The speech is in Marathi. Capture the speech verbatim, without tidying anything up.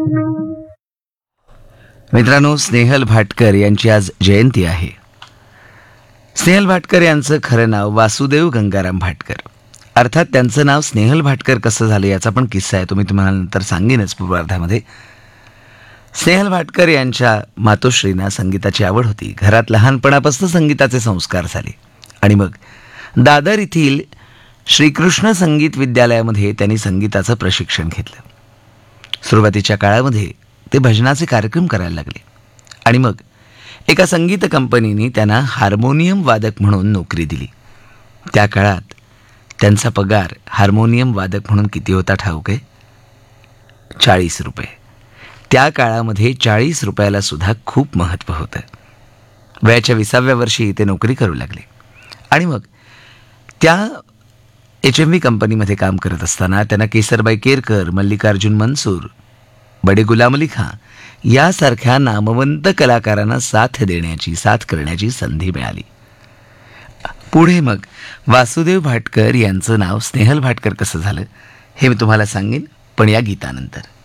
मित्रांनो, स्नेहल भाटकर यांची आज जयंती आहे. स्नेहल भाटकर यांचं खरं नाव वासुदेव गंगाराम भाटकर. अर्थात त्यांचं नाव स्नेहल भाटकर कसं झालं याचा पण किस्सा आहे, तो मी तुम्हाला नंतर सांगेनच पूर्वार्धामध्ये. स्नेहल भाटकर यांच्या मातोश्रींना संगीताची आवड होती. घरात लहानपणापासून संगीताचे संस्कार झाले आणि मग दादर येथील श्रीकृष्ण संगीत विद्यालयामध्ये त्यांनी संगीताचं प्रशिक्षण घेतलं. सुरुवातीच्या काळामध्ये ते भजनाचे कार्यक्रम करायला लागले आणि मग एका संगीत कंपनीने त्यांना हार्मोनियम वादक म्हणून नोकरी दिली. त्या काळात त्यांचा पगार हार्मोनियम वादक म्हणून किती होता ठाऊक आहे? चाळीस रुपये. त्या काळामध्ये चाळीस रुपयाला सुद्धा खूप महत्त्व होतं. वयाच्या विसाव्या वर्षी ते नोकरी करू लागले आणि मग त्या एच एम व्ही कंपनीमध्ये काम करत असताना त्यांना केसरबाई केरकर, मल्लिकार्जुन मनसूर, बडे गुलाम अली खां यासारख्या नामवंत कलाकारांना साथ देण्याची साथ करण्याची संधी मिळाली. पुढे मग वासुदेव भाटकर यांचं नाव स्नेहल भाटकर कसं झालं हे मी तुम्हाला सांगेन, पण या गीतानंतर.